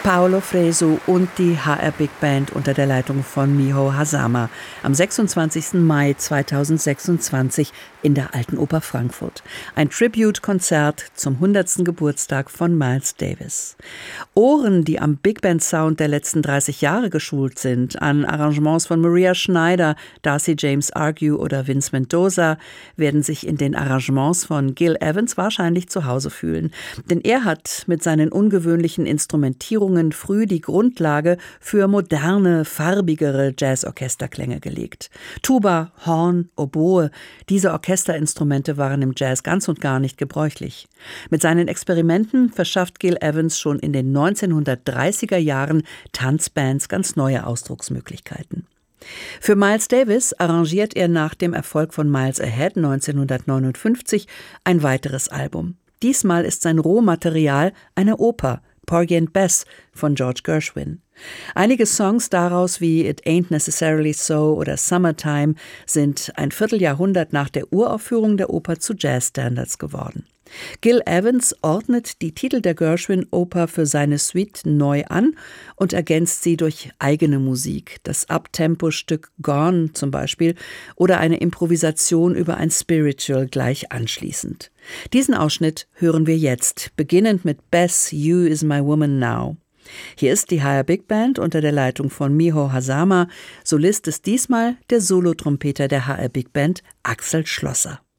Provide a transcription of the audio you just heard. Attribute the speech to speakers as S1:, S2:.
S1: Paolo Fresu und die HR Big Band unter der Leitung von Miho Hazama am 26. Mai 2026 in der Alten Oper Frankfurt. Ein Tribute-Konzert zum 100. Geburtstag von Miles Davis. Ohren, die am Big Band Sound der letzten 30 Jahre geschult sind, an Arrangements von Maria Schneider, Darcy James Argue oder Vince Mendoza, werden sich in den Arrangements von Gil Evans wahrscheinlich zu Hause fühlen. Denn er hat mit seinen ungewöhnlichen Instrumentierungen früh die Grundlage für moderne, farbigere Jazz-Orchesterklänge gelegt. Tuba, Horn, Oboe, diese Orchesterinstrumente waren im Jazz ganz und gar nicht gebräuchlich. Mit seinen Experimenten verschafft Gil Evans schon in den 1930er Jahren Tanzbands ganz neue Ausdrucksmöglichkeiten. Für Miles Davis arrangiert er nach dem Erfolg von Miles Ahead 1959 ein weiteres Album. Diesmal ist sein Rohmaterial eine Oper, Porgy and Bess von George Gershwin. Einige Songs daraus wie It Ain't Necessarily So oder Summertime sind ein Vierteljahrhundert nach der Uraufführung der Oper zu Jazzstandards geworden. Gil Evans ordnet die Titel der Gershwin-Oper für seine Suite neu an und ergänzt sie durch eigene Musik, das Uptempo-Stück Gone zum Beispiel oder eine Improvisation über ein Spiritual gleich anschließend. Diesen Ausschnitt hören wir jetzt, beginnend mit Bess, You Is My Woman Now. Hier ist die HR Big Band unter der Leitung von Miho Hazama. Solist ist diesmal der Solotrompeter der HR Big Band, Axel Schlosser.